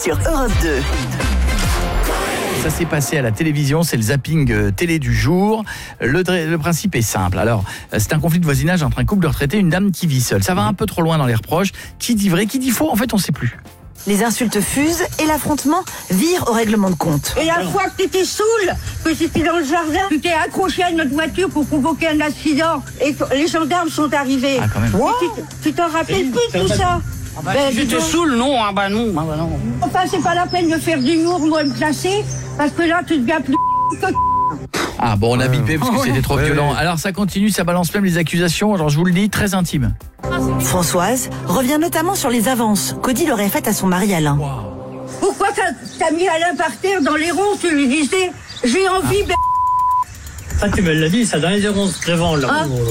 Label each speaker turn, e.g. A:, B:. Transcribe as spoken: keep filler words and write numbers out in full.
A: sur Europe deux.
B: Ça s'est passé à la télévision, c'est le zapping euh, télé du jour. Le, le principe est simple. Alors, euh, c'est un conflit de voisinage entre un couple de retraités et une dame qui vit seule. Ça va un peu trop loin dans les reproches. Qui dit vrai, qui dit faux, en fait, on ne sait plus.
C: Les insultes fusent et l'affrontement vire au règlement de compte.
D: Et la fois que t'étais saoul, que j'étais dans le jardin, tu t'es accroché à notre voiture pour provoquer un accident et que les gendarmes sont arrivés.
B: Ah, quand même.
D: Wow. Tu, tu t'en rappelles plus de tout ça?
E: Ah bah,
D: ben,
E: si j'étais saoul, non, ah bah non, ah bah non.
D: Enfin, c'est pas la peine de faire d'humour, moi, me placer, parce que là, tu deviens plus que...
B: Ah bon, on a bipé parce que
E: Ouais.
B: c'était trop
E: Ouais,
B: violent.
E: ouais.
B: Alors ça continue, ça balance même les accusations. Alors je vous le dis, très intime.
C: Françoise revient notamment sur les avances qu'Odile aurait faites à son mari Alain.
D: Pourquoi t'as, t'as mis Alain par terre dans les ronds? Tu lui disais, j'ai envie...
F: Ça, tu me l'as dit, ça dans les ronces devant là.
D: Hein?